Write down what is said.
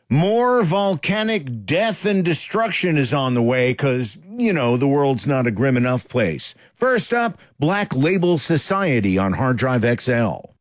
More volcanic death and destruction is on the way because, the world's not a grim enough place. First up, Black Label Society on Hard Drive XL.